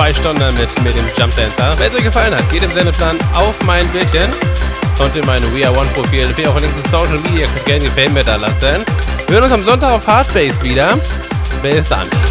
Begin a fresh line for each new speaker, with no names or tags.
2 Stunden mit dem Jump Dancer. Wenn es euch gefallen hat, geht im Sendeplan auf mein Bildchen und in mein We Are One Profil. Wie auch Links in Social Media, könnt gerne Gefällt mir da lassen. Wir hören uns am Sonntag auf Hardbase wieder. Bis dann.